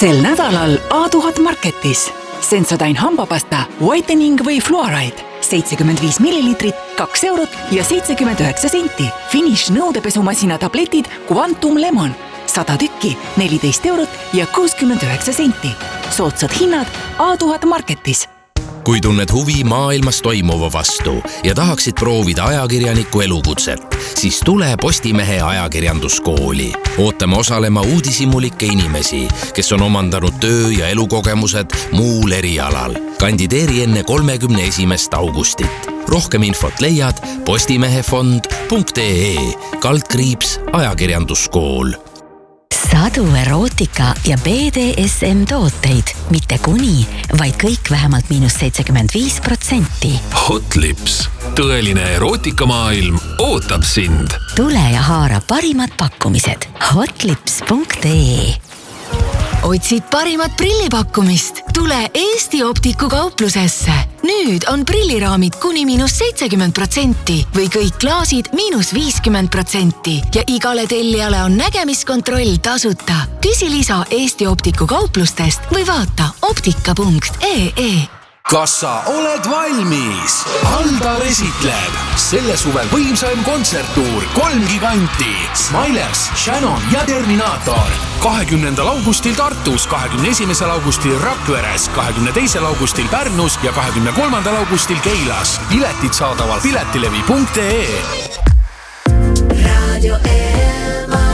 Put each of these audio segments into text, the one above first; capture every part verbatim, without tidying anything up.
Sel nädalal A tuhat Marketis. Sensodyne hambapasta, whitening või fluoride. seitsekümmend viis milliliitrit, kaks eurot ja seitsekümmend üheksa senti. Finish nõudepesumasina tabletid Quantum Lemon. sada tükki, neliteist eurot ja kuuskümmend üheksa senti. Soodsad hinnad A tuhat Marketis. Kui tunned huvi maailmas toimuva vastu ja tahaksid proovida ajakirjaniku elukutset, siis tule Postimehe ajakirjanduskooli. Ootame osalema uudishimulikke inimesi, kes on omandanud töö- ja elukogemused muul erialal. Kandideeri enne kolmekümne esimest augustit. Rohkem infot leiad postimehefond punkt ee kaldkriips ajakirjanduskool. Sadu erootika ja B D S M tooteid, mitte kuni, vaid kõik vähemalt miinus seitsekümmend viis protsenti. Hotlips. Tõeline erootikamaailm ootab sind. Tule ja haara parimad pakkumised. hotlips punkt ee. Otsid parimat prillipakkumist? Tule Eesti Optiku kauplusesse. Nüüd on prilliraamid kuni miinus seitsekümmend protsenti või kõik klaasid miinus viiskümmend protsenti ja igale tellijale on nägemiskontroll tasuta. Küsi lisa Eesti Optiku kauplustest või vaata optika punkt ee. Kas sa oled valmis? Aldar esitleb selle suve võimsaim kontserttuur kolm giganti. Smilers, Shannon ja Terminator. kahekümnendal augustil Tartus, kahekümne esimesel augustil Rakveres, kahekümne teisel augustil Pärnus ja kahekümne kolmandal augustil Keilas. Piletid saadaval piletilevi punkt ee. Radio Elmar.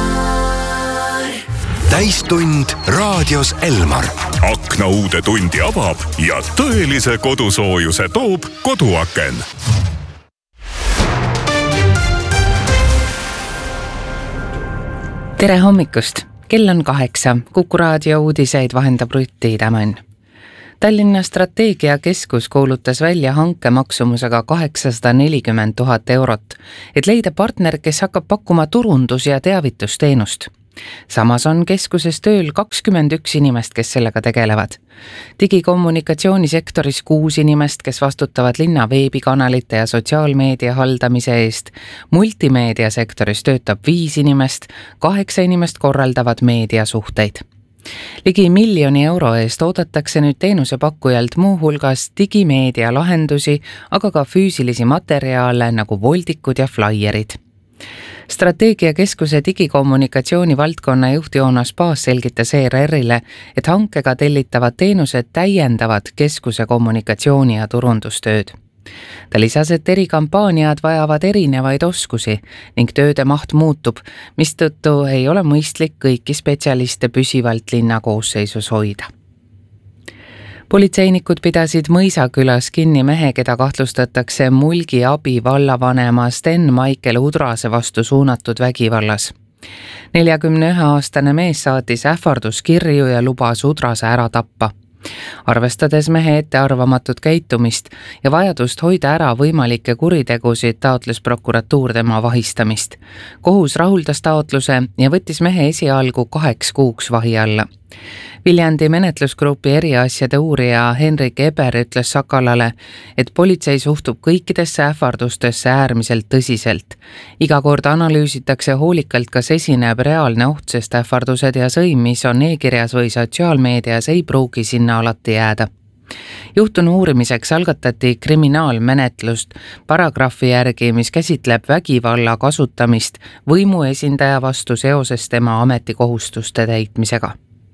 Täistund raadios Elmar. Akna uude tundi avab ja tõelise kodusoojuse toob koduaken. Tere hommikust! Kell on kaheksa. Kuku raadio uudiseid vahendab Rutti Tämön. Tallinna strateegiakeskus kuulutas välja hanke maksumusega kaheksasada nelikümmend tuhat eurot, et leida partner, kes hakkab pakkuma turundus- ja teavitusteenust. Samas on keskuses tööl kakskümmend üks inimest, kes sellega tegelevad. Digikommunikatsioonisektoris kuus inimest, kes vastutavad linna veebikanalite ja sotsiaalmeedia haldamise eest. Multimeediasektoris töötab viis inimest, kaheksa inimest korraldavad meediasuhteid. Ligi miljoni euro eest oodatakse nüüd teenusepakkujalt muu hulgas digimeedia lahendusi, aga ka füüsilisi materjale nagu voldikud ja flaierid. Strateegiakeskuse digikommunikatsiooni valdkonna juht Joonas Paas selgitas E R R-ile, et hankega tellitavad teenused täiendavad keskuse kommunikatsiooni ja turundustööd. Ta lisas, et eri kampaaniad vajavad erinevaid oskusi ning tööde maht muutub, mistõttu ei ole mõistlik kõiki spetsialiste püsivalt linna koosseisus hoida. Politseinikud pidasid Mõisakülas kinni mehe, keda kahtlustatakse Mulgi abi vallavanema Sten Maicel Udrase vastu suunatud vägivallas. neljakümne ühe aastane mees saatis ähvarduskirju ja lubas Udrase ära tappa. Arvestades mehe ettearvamatut käitumist ja vajadust hoida ära võimalikke kuritegusid, taotles prokuratuur tema vahistamist. Kohus rahuldas taotluse ja võttis mehe esialgu kaheks kuuks vahi alla. Viljandi menetlusgrupi eriasjade uurija Henrik Eber ütles Sakalale, et politsei suhtub kõikidesse ähvardustesse äärmiselt tõsiselt. Iga kord analüüsitakse hoolikalt, kas esineb reaalne oht, sest ähvardused ja sõim, mis on e-kirjas või sotsiaalmeedias, ei pruugi sinna alati jääda. Juhtunu uurimiseks algatati kriminaalmenetlust paragrahvi järgi, mis käsitleb vägivalla kasutamist võimu esindaja vastu seoses tema ametikohustuste täitmisega.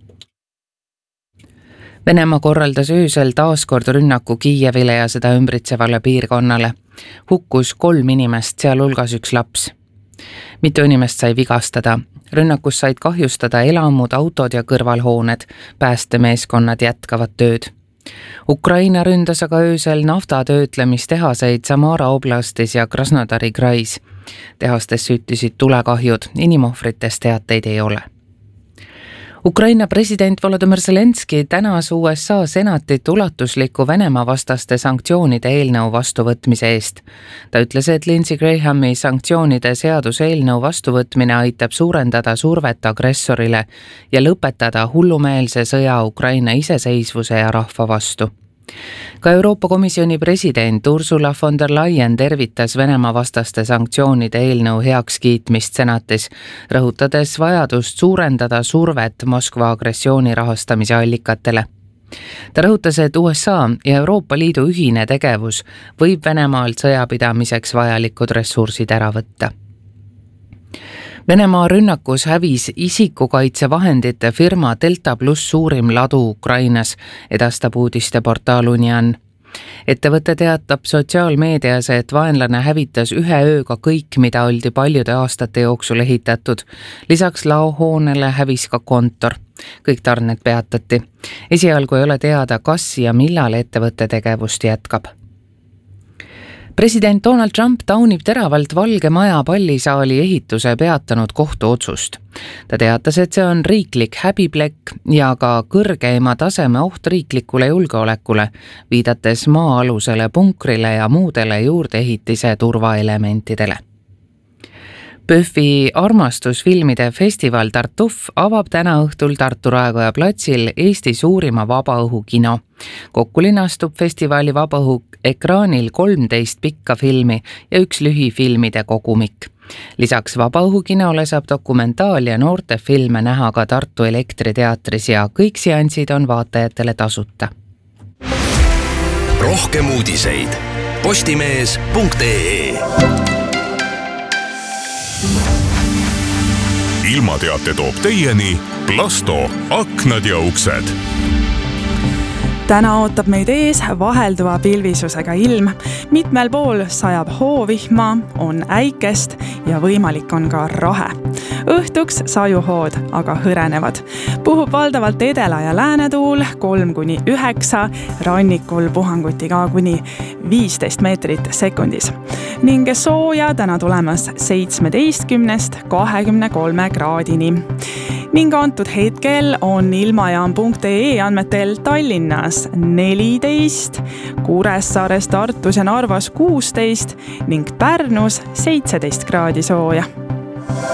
Venemaa korraldas öösel taaskord rünnaku Kiievile ja seda ümbritsevale piirkonnale. Hukkus kolm inimest, sealhulgas üks laps. Mitu inimest sai vigastada. Rünnakus said kahjustada elamud, autod ja kõrvalhooned. Päästemeeskonnad jätkavad tööd. Ukraina ründas aga öösel naftatöötlemistehaseid Samara oblastis ja Krasnodari krais. Tehastes süttisid tulekahjud, inimohvritest teateid ei ole. Ukraina president Volodymyr Zelenski tänas U S A senatit ulatusliku Venemaa vastaste sanktsioonide eelnõu vastuvõtmise eest. Ta ütles, et Lindsey Grahami sanktsioonide seaduse eelnõu vastuvõtmine aitab suurendada survet agressorile ja lõpetada hullumeelse sõja Ukraina iseseisvuse ja rahva vastu. Ka Euroopa Komisjoni president Ursula von der Leyen tervitas Venemaa vastaste sanktsioonide eelnõu heakskiitmist senatis, rõhutades vajadust suurendada survet Moskva agressiooni rahastamise allikatele. Ta rõhutas, et U S A ja Euroopa Liidu ühine tegevus võib Venemaalt sõjapidamiseks vajalikud ressursid ära võtta. Venemaa rünnakus hävis isikukaitsevahendite firma Delta Plus suurim ladu Ukrainas, edastab uudiste portaal Union. Ettevõte teatab sotsiaalmeedias, et vaenlane hävitas ühe ööga kõik, mida oldi paljude aastate jooksul ehitatud. Lisaks laohoonele hävis ka kontor. Kõik tarned peatati. Esialgu ei ole teada, kas ja millal ettevõtte tegevust jätkab. President Donald Trump taunib teravalt Valge Maja pallisaali ehituse peatanud kohtuotsust. Ta teatas, et see on riiklik häbiplekk ja ka kõrgeima taseme oht riiklikule julgeolekule, viidates maa-alusele punkrile ja muudele juurdeehitise turvaelementidele. Pöhvi armastusfilmide festival Tartuf avab täna õhtul Tartu Raekoja platsil Eesti suurima vabaõhukino. Kokku linastub festivali vabaõhu ekraanil kolmteist pikka filmi ja üks lühifilmide kogumik. Lisaks vabaõhukinole saab dokumentaal- ja noortefilme näha ka Tartu Elektriteatris ja kõik seansid on vaatajatele tasuta. Rohkem uudiseid postimees punkt ee. Ilmateate toob teieni Plasto aknad ja uksed. Täna ootab meid ees vahelduva pilvisusega ilm. Mitmel pool sajab hoovihma, on äikest ja võimalik on ka rahe. Õhtuks sajuhood aga hõrenevad. Puhub valdavalt edela- ja läänetuul kolm kuni üheksa, rannikul puhanguti ka kuni viisteist meetrit sekundis. Ning sooja täna tulemas seitsmeteistkümnest kahekümne kolme kraadini. Ning antud hetkel on ilmajaam punkt ee andmetel Tallinnas neliteist, Kuressaares, Tartus ja Narvas kuusteist ning Pärnus seitseteist kraadi sooja.